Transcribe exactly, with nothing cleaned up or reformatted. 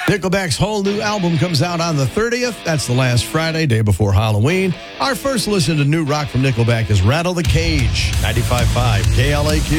Nickelback's whole new album comes out on the thirtieth. That's the last Friday, day before Halloween. Our first listen to new rock from Nickelback is Rattle the Cage, ninety-five point five K L A Q.